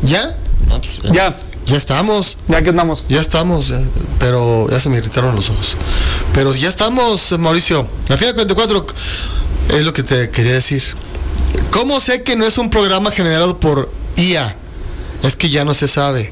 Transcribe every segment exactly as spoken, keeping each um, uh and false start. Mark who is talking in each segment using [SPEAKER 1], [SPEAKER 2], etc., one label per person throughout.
[SPEAKER 1] ¿Ya? No, pues,
[SPEAKER 2] Ya.
[SPEAKER 1] Ya estamos.
[SPEAKER 2] Ya que andamos.
[SPEAKER 1] Ya estamos, ya, pero ya se me irritaron los ojos. Pero ya estamos, Mauricio. La Fiera cuarenta y cuatro es lo que te quería decir. ¿Cómo sé que no es un programa generado por I A? Es que ya no se sabe.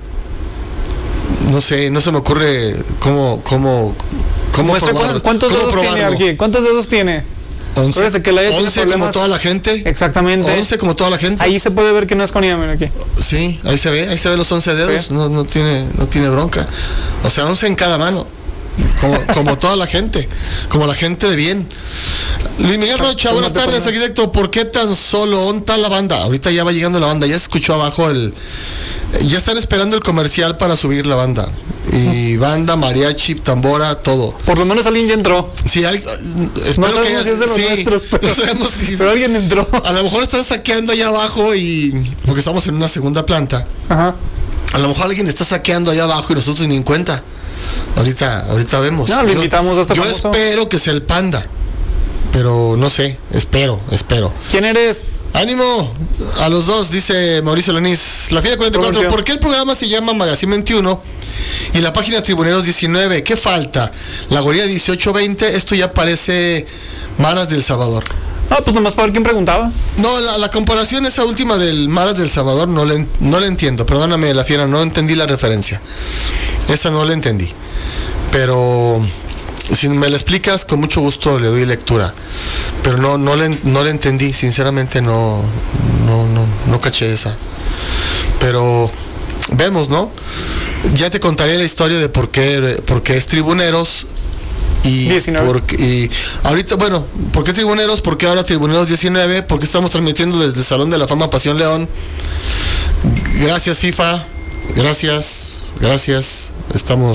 [SPEAKER 1] No sé, no se me ocurre cómo, cómo, cómo probar,
[SPEAKER 2] ¿Cuántos
[SPEAKER 1] cómo
[SPEAKER 2] dedos
[SPEAKER 1] probarlo.
[SPEAKER 2] tiene aquí? ¿Cuántos dedos tiene?
[SPEAKER 1] once,
[SPEAKER 2] que la
[SPEAKER 1] once como toda la gente.
[SPEAKER 2] Exactamente.
[SPEAKER 1] once como toda la gente.
[SPEAKER 2] Ahí se puede ver que no es con I A, mira aquí.
[SPEAKER 1] Sí, ahí se ve, ahí se ve los once dedos.
[SPEAKER 2] Sí.
[SPEAKER 1] No, no tiene, no tiene bronca. O sea, once en cada mano. Como, como toda la gente, como la gente de bien. Luis Miguel Rocha, buenas tardes, arquitecto. ¿Por qué tan solo onta la banda? Ahorita ya va llegando la banda, ya se escuchó abajo el... Ya están esperando el comercial para subir la banda. Y banda, mariachi, tambora, todo.
[SPEAKER 2] Por lo menos alguien ya entró.
[SPEAKER 1] Sí, al, espero
[SPEAKER 2] no sabemos
[SPEAKER 1] que haya,
[SPEAKER 2] si es de los
[SPEAKER 1] sí,
[SPEAKER 2] nuestros, pero,
[SPEAKER 1] no sabemos si,
[SPEAKER 2] pero alguien entró.
[SPEAKER 1] A lo mejor están saqueando allá abajo y... Porque estamos en una segunda planta.
[SPEAKER 2] Ajá.
[SPEAKER 1] A lo mejor alguien está saqueando allá abajo y nosotros ni en cuenta. Ahorita, ahorita vemos.
[SPEAKER 2] No, lo
[SPEAKER 1] yo,
[SPEAKER 2] invitamos hasta
[SPEAKER 1] Yo
[SPEAKER 2] famoso.
[SPEAKER 1] espero que sea el Panda. Pero no sé, espero, espero.
[SPEAKER 2] ¿Quién eres?
[SPEAKER 1] Ánimo a los dos, dice Mauricio Lanís. La Fiera cuarenta y cuatro, ¿por qué el programa se llama Magazine veintiuno y la página Tribuneros diecinueve? ¿Qué falta? La Guarida dieciocho veinte, esto ya parece Maras del Salvador.
[SPEAKER 2] Ah, pues nomás para ver quién preguntaba.
[SPEAKER 1] No, la, la comparación esa última del Maras del Salvador no le, no le entiendo. Perdóname, La Fiera, no entendí la referencia. Esa no la entendí. Pero si me la explicas, con mucho gusto le doy lectura. Pero no, no le, no le entendí, sinceramente no, no, no, no caché esa. Pero vemos, ¿no? Ya te contaré la historia de por qué, por qué es Tribuneros. Y, porque, y ahorita, bueno, ¿por qué Tribuneros? ¿Por qué ahora Tribuneros diecinueve? ¿Por qué estamos transmitiendo desde el Salón de la Fama Pasión León? Gracias, FIFA. Gracias, gracias. Estamos...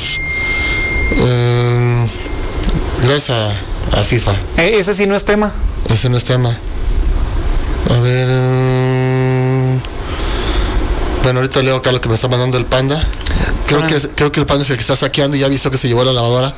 [SPEAKER 1] Eh, gracias a, a FIFA.
[SPEAKER 2] Eh, ese sí no es tema.
[SPEAKER 1] Ese no es tema. A ver... Eh, bueno, ahorita leo acá lo que me está mandando el Panda. Creo, ah. que, creo que el Panda es el que está saqueando y ya avisó que se llevó la lavadora.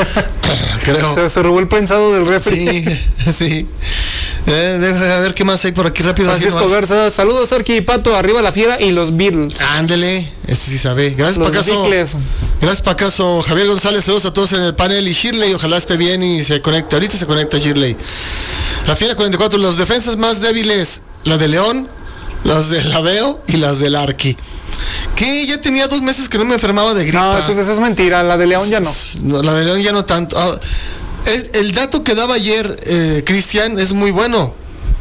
[SPEAKER 1] Creo.
[SPEAKER 2] Se, se robó el prensado del refri.
[SPEAKER 1] Sí, sí. Eh, deja ver qué más hay por aquí rápido.
[SPEAKER 2] Francisco Garza, saludos Arqui y Pato, arriba la Fiera y los Beatles.
[SPEAKER 1] Ándele, este sí sabe. Gracias,
[SPEAKER 2] los
[SPEAKER 1] Pacaso.
[SPEAKER 2] Bicles.
[SPEAKER 1] Gracias, Pacaso. Javier González, saludos a todos en el panel. Y Shirley, ojalá esté bien y se conecte. Ahorita se conecta Shirley. La Fiera cuarenta y cuatro, los defensas más débiles, la de León, las de Laveo y las del Arqui. Que ya tenía dos meses que no me enfermaba de gripa.
[SPEAKER 2] No, eso, eso es mentira, la de León ya no.
[SPEAKER 1] no la de León ya no tanto. Ah, es, el dato que daba ayer eh, Cristian es muy bueno.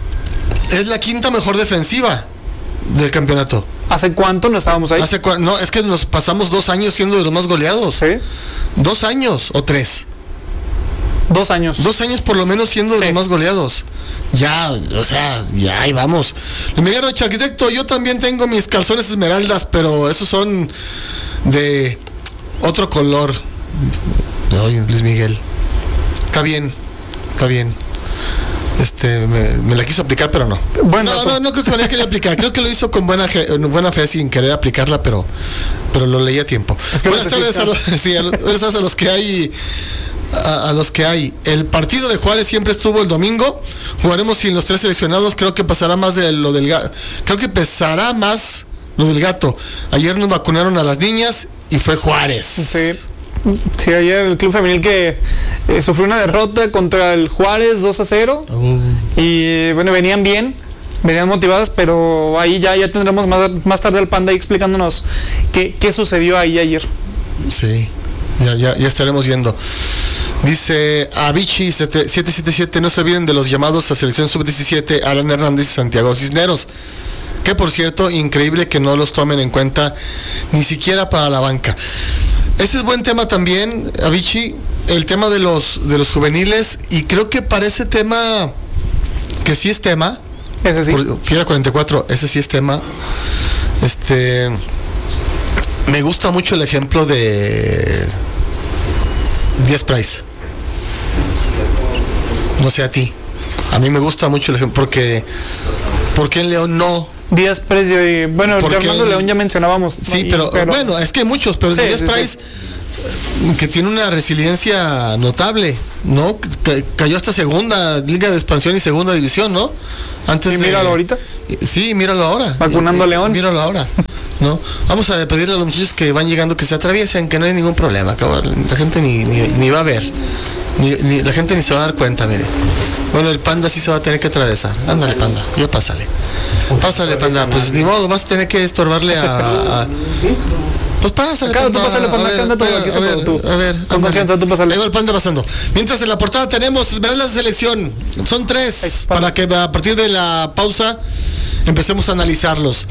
[SPEAKER 1] Es la quinta mejor defensiva del campeonato.
[SPEAKER 2] ¿Hace cuánto no estábamos ahí?
[SPEAKER 1] Hace cua- no, es que nos pasamos dos años siendo de los más goleados.
[SPEAKER 2] ¿Sí?
[SPEAKER 1] Dos años o tres.
[SPEAKER 2] Dos años.
[SPEAKER 1] Dos años por lo menos siendo de
[SPEAKER 2] sí.
[SPEAKER 1] los más goleados. Ya, o sea, ya ahí vamos. Luis Miguel Rocha, arquitecto, yo también tengo mis calzones esmeraldas, pero esos son de otro color. Oye, Luis Miguel. Está bien, está bien. Este, me, me la quiso aplicar, pero no.
[SPEAKER 2] Bueno,
[SPEAKER 1] no, no, no creo que me la quería aplicar. Creo que lo hizo con buena, buena fe sin querer aplicarla, pero, pero lo leí a tiempo.
[SPEAKER 2] Es que
[SPEAKER 1] Buenas tardes a los, sí, a los, a los que hay. A, a los que hay. El partido de Juárez siempre estuvo el domingo. Jugaremos sin los tres seleccionados. Creo que pasará más de lo del gato. Creo que pesará más lo del gato. Ayer nos vacunaron a las niñas y fue Juárez.
[SPEAKER 2] Sí. Sí, ayer el club femenil que eh, sufrió una derrota contra el Juárez dos a cero. Uh. Y bueno, venían bien, venían motivadas, pero ahí ya, ya tendremos más, más tarde al Panda ahí explicándonos qué, qué sucedió ahí ayer.
[SPEAKER 1] Sí, ya, ya, ya estaremos viendo. Dice Avicii siete siete siete, no se olviden de los llamados a selección sub diecisiete, Alan Hernández y Santiago Cisneros. Que por cierto, increíble que no los tomen en cuenta ni siquiera para la banca. Ese es buen tema también, Avicii, el tema de los de los juveniles, y creo que para ese tema, que sí es tema,
[SPEAKER 2] ese sí.
[SPEAKER 1] Por, Fiera cuarenta y cuatro, ese sí es tema. Este, me gusta mucho el ejemplo de Díaz Price. No sé a ti. A mí me gusta mucho el ejemplo porque porque en León no.
[SPEAKER 2] Díaz Price y bueno, Fernando León ya mencionábamos.
[SPEAKER 1] Sí,
[SPEAKER 2] y,
[SPEAKER 1] pero,
[SPEAKER 2] pero
[SPEAKER 1] bueno, es que hay muchos, pero sí, Díaz sí, Price, que tiene una resiliencia notable, ¿no? C- cayó hasta segunda liga de expansión y segunda división, ¿no? Antes
[SPEAKER 2] y
[SPEAKER 1] de...
[SPEAKER 2] míralo ahorita.
[SPEAKER 1] Sí, míralo ahora.
[SPEAKER 2] Vacunando a León.
[SPEAKER 1] Míralo ahora, ¿no? Vamos a pedirle a los muchachos que van llegando que se atraviesen, que no hay ningún problema, cabrón. La gente ni, ni, ni va a ver. Ni, ni, la gente ni se va a dar cuenta, mire. Bueno, el Panda sí se va a tener que atravesar. Ándale, Panda, ya pásale. Pásale, Panda. Pues ni modo, vas a tener que estorbarle a... a... Pues pásale,
[SPEAKER 2] Acá,
[SPEAKER 1] Panda.
[SPEAKER 2] tú pásale, Panda,
[SPEAKER 1] A ver,
[SPEAKER 2] acá anda todo,
[SPEAKER 1] a
[SPEAKER 2] aquí
[SPEAKER 1] ver,
[SPEAKER 2] está todo tú.
[SPEAKER 1] a ver,
[SPEAKER 2] Con
[SPEAKER 1] ándale.
[SPEAKER 2] confianza, tú pásale.
[SPEAKER 1] Ahí va el Panda pasando. Mientras en la portada tenemos Esmeraldas de Selección. Son tres,
[SPEAKER 2] Ex, Panda.
[SPEAKER 1] para que a partir de la pausa empecemos a analizarlos.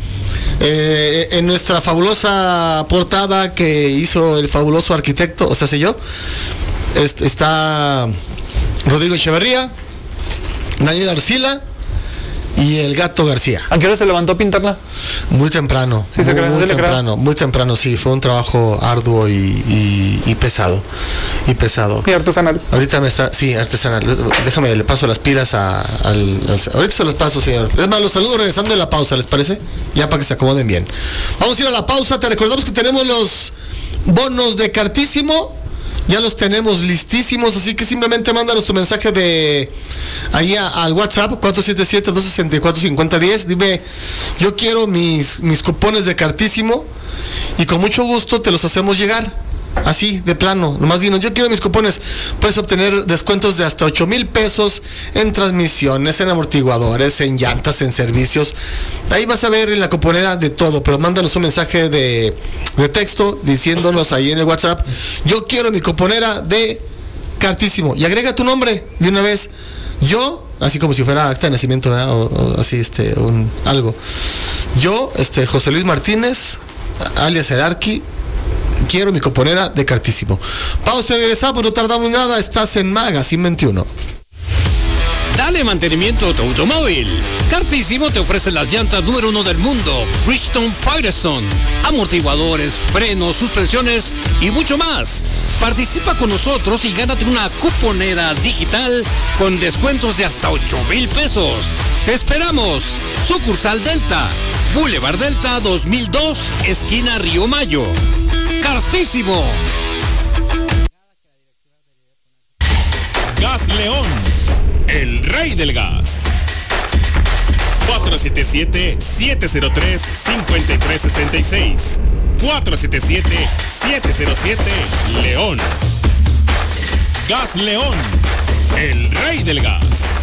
[SPEAKER 1] Eh, en nuestra fabulosa portada que hizo el fabuloso arquitecto, o sea, sé yo, est- está Rodrigo Echeverría, Daniel Arcila y el Gato García.
[SPEAKER 2] ¿A qué hora se levantó a pintarla?
[SPEAKER 1] Muy temprano,
[SPEAKER 2] Sí, se
[SPEAKER 1] muy,
[SPEAKER 2] crea,
[SPEAKER 1] muy
[SPEAKER 2] se le crea.
[SPEAKER 1] temprano, muy temprano, sí, fue un trabajo arduo y, y, y pesado, y pesado.
[SPEAKER 2] Y artesanal.
[SPEAKER 1] Ahorita me está, sí, artesanal. Déjame, le paso las pilas a, al, al- ahorita se las paso, señor. Es más, los saludo regresando de la pausa, ¿les parece? Ya para que se acomoden bien. Vamos a ir a la pausa, te recordamos que tenemos los bonos de Cartísimo. Ya los tenemos listísimos, así que simplemente mándanos tu mensaje de ahí a- al WhatsApp cuatro siete siete, dos seis cuatro, cinco cero uno cero. Dime, yo quiero mis, mis cupones de Cartísimo y con mucho gusto te los hacemos llegar. Así, de plano, nomás dinos, yo quiero mis cupones. Puedes obtener descuentos de hasta ocho mil pesos en transmisiones, en amortiguadores, en llantas, en servicios. Ahí vas a ver en la cuponera de todo, pero mándanos un mensaje de, de texto diciéndonos ahí en el WhatsApp, yo quiero mi cuponera de Cartísimo. Y agrega tu nombre de una vez. Yo, así como si fuera acta de nacimiento, ¿verdad? O, o así, este, un, algo. Yo, este, José Luis Martínez, alias Erarqui, quiero mi cuponera de Cartísimo. Pausa y regresamos, no tardamos nada, estás en Magazine veintiuno.
[SPEAKER 3] Dale mantenimiento a tu automóvil. Cartísimo te ofrece las llantas número uno del mundo, Bridgestone Firestone, amortiguadores, frenos, suspensiones y mucho más. Participa con nosotros y gánate una cuponera digital con descuentos de hasta ocho mil pesos. Te esperamos. Sucursal Delta, Boulevard Delta dos mil dos, esquina Río Mayo. Cartísimo.
[SPEAKER 4] Gas León, el rey del gas. cuatro siete siete, siete cero tres, cinco tres seis seis. cuatro siete siete, siete cero siete, León. Gas León, el rey del gas.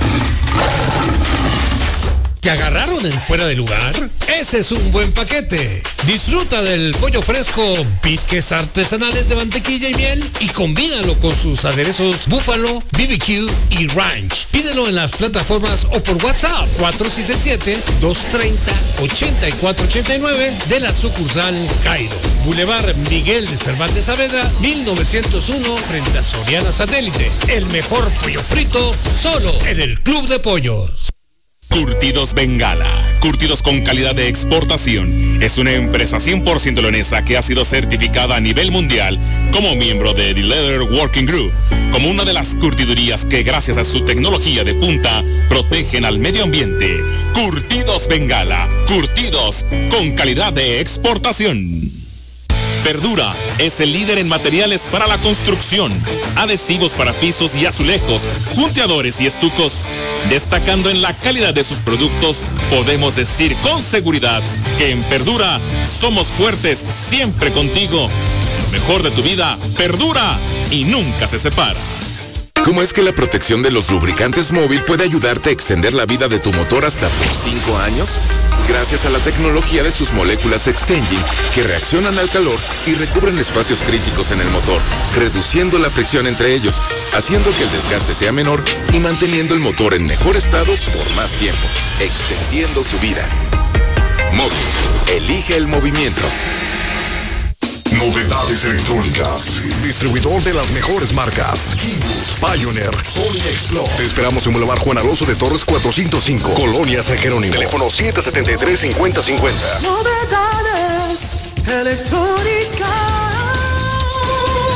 [SPEAKER 3] ¿Te agarraron en fuera de lugar? Ese es un buen paquete. Disfruta del pollo fresco, bisques artesanales de mantequilla y miel y combínalo con sus aderezos búfalo, B B Q y ranch. Pídelo en las plataformas o por WhatsApp cuatro siete siete, dos tres cero, ocho cuatro ocho nueve de la sucursal Cairo. Boulevard Miguel de Cervantes Saavedra, mil novecientos uno, frente a Soriana Satélite. El mejor pollo frito solo en el Club de Pollos.
[SPEAKER 4] Curtidos Bengala, curtidos con calidad de exportación. Es una empresa cien por ciento leonesa que ha sido certificada a nivel mundial como miembro de The Leather Working Group, como una de las curtidurías que gracias a su tecnología de punta protegen al medio ambiente. Curtidos Bengala, curtidos con calidad de exportación. Verdura es el líder en materiales para la construcción, adhesivos para pisos y azulejos, junteadores y estucos. Destacando en la calidad de sus productos, podemos decir con seguridad que en Verdura somos fuertes siempre contigo. Lo mejor de tu vida perdura y nunca se separa.
[SPEAKER 5] ¿Cómo es que la protección de los lubricantes móvil puede ayudarte a extender la vida de tu motor hasta por cinco años? Gracias a la tecnología de sus moléculas Extengine, que reaccionan al calor y recubren espacios críticos en el motor, reduciendo la fricción entre ellos, haciendo que el desgaste sea menor y manteniendo el motor en mejor estado por más tiempo, extendiendo su vida. Móvil, elige el movimiento.
[SPEAKER 6] Novedades electrónicas. Distribuidor de las mejores marcas. Kibus, Pioneer, Sony Explorer. Te esperamos en Boulevard Juan Alonso de Torres cuatrocientos cinco, Colonia San Jerónimo. Teléfono siete siete tres, cinco cero cinco cero.
[SPEAKER 7] Novedades electrónicas.
[SPEAKER 6] Nos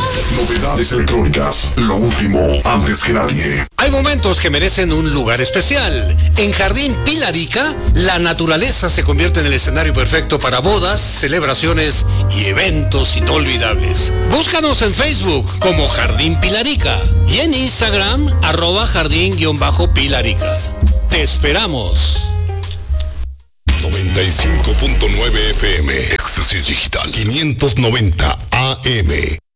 [SPEAKER 6] Novedades electrónicas. Lo último, antes que nadie.
[SPEAKER 3] Hay momentos que merecen un lugar especial. En Jardín Pilarica, la naturaleza se convierte en el escenario perfecto para bodas, celebraciones y eventos inolvidables. Búscanos en Facebook como Jardín Pilarica y en Instagram, arroba jardín-pilarica. Te esperamos.
[SPEAKER 6] noventa y cinco punto nueve F M. Éxtasis Digital. quinientos noventa A M.